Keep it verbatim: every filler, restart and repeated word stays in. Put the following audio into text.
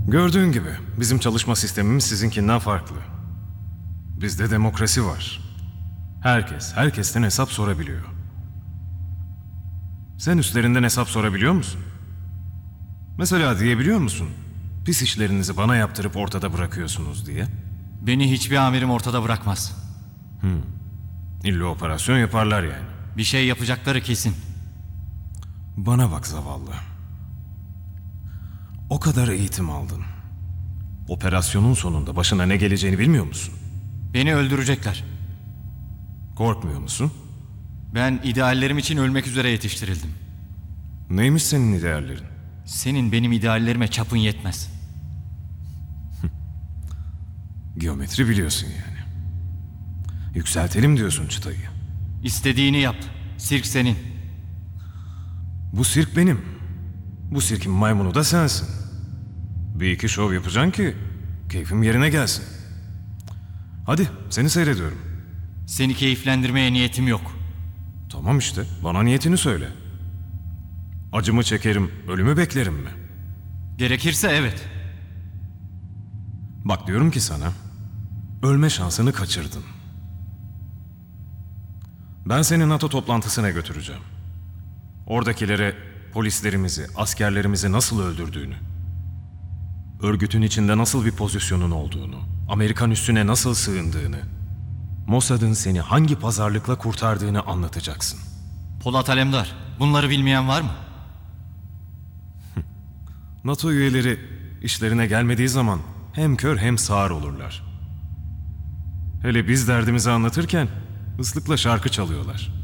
Gördüğün gibi bizim çalışma sistemimiz sizinkinden farklı. Bizde demokrasi var. Herkes, herkesten hesap sorabiliyor. Sen üstlerinden hesap sorabiliyor musun? Mesela diyebiliyor musun? Pis işlerinizi bana yaptırıp ortada bırakıyorsunuz diye. Beni hiçbir amirim ortada bırakmaz. İlla operasyon yaparlar yani. Bir şey yapacakları kesin. Bana bak zavallı. O kadar eğitim aldın. Operasyonun sonunda başına ne geleceğini bilmiyor musun? Beni öldürecekler. Korkmuyor musun? Ben ideallerim için ölmek üzere yetiştirildim. Neymiş senin ideallerin? Senin benim ideallerime çapın yetmez. Geometri biliyorsun yani. Yükseltelim diyorsun çıtayı. İstediğini yap. Sirk senin. Bu sirk benim. Bu sirkin maymunu da sensin. Bir iki şov yapacaksın ki keyfim yerine gelsin. Hadi seni seyrediyorum. Seni keyiflendirmeye niyetim yok. Tamam işte bana niyetini söyle. Acımı çekerim, ölümü beklerim mi? Gerekirse evet. Bak diyorum ki sana, ölme şansını kaçırdın. Ben seni NATO toplantısına götüreceğim. Oradakilere polislerimizi, askerlerimizi nasıl öldürdüğünü, örgütün içinde nasıl bir pozisyonun olduğunu, Amerikan üssüne nasıl sığındığını, Mossad'ın seni hangi pazarlıkla kurtardığını anlatacaksın. Polat Alemdar, bunları bilmeyen var mı? NATO üyeleri işlerine gelmediği zaman hem kör hem sağır olurlar. Hele biz derdimizi anlatırken ıslıkla şarkı çalıyorlar.